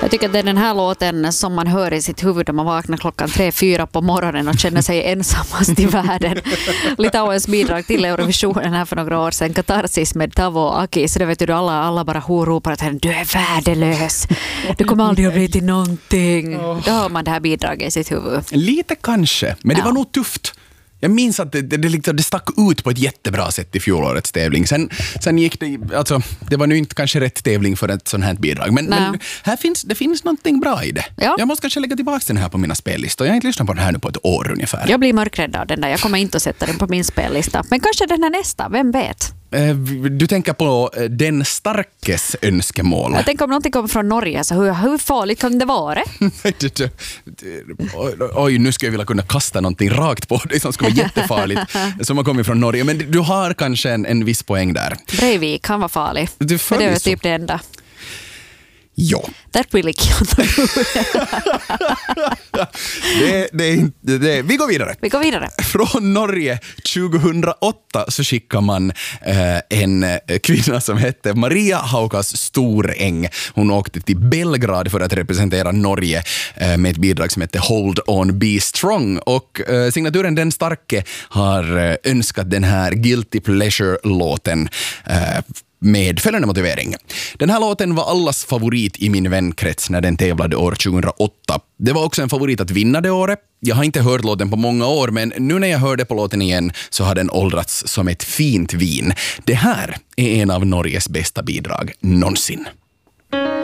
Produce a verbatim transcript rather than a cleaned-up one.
Jag tycker att det är den här låten som man hör i sitt huvud när man vaknar klockan tre, fyra på morgonen och känner sig ensammast i världen. Litauens bidrag till Eurovisionen här för några år sedan, Katarsis med Tavo och Aki. Så det vet du, alla, alla bara horopar att du är värdelös. Du kommer aldrig att bli till någonting. Då har man det här bidraget i sitt huvud. Lite kanske, men det Ja. var nog tufft. Jag minns att det, det, det, det stack ut på ett jättebra sätt i fjolårets tävling. Sen, sen gick det, alltså, det var nu inte kanske rätt tävling för ett sånt här bidrag. Men, men här finns, det finns någonting bra i det. Ja. Jag måste kanske lägga tillbaka den här på mina spellistor. Jag har inte lyssnat på den här nu på ett år ungefär. Jag blir mörkrädd av den där. Jag kommer inte att sätta den på min spellista. Men kanske den här nästa, vem vet? Du tänker på den starkes önskemål. Jag tänker om någonting kommer från Norge, så hur, hur farligt kan det vara? Oj, nu skulle jag vilja kunna kasta någonting rakt på dig som skulle vara jättefarligt, som har kommit från Norge. Men du har kanske en, en viss poäng där. Breivik, han var farlig. Du För det är typ det enda. Ja. That really killed. det, det är inte det. Vi går vidare. Vi går vidare. Från Norge tjugohundraåtta så skickar man eh, en kvinna som hette Maria Haukas Storäng. Hon åkte till Belgrad för att representera Norge eh, med ett bidrag som hette Hold On Be Strong. Och eh, signaturen Den Starke har eh, önskat den här Guilty Pleasure-låten eh, med följande motivering. Den här låten var allas favorit i min vänkrets när den tävlade år tjugohundraåtta. Det var också en favorit att vinna det året. Jag har inte hört låten på många år, men nu när jag hörde på låten igen så har den åldrats som ett fint vin. Det här är en av Norges bästa bidrag någonsin.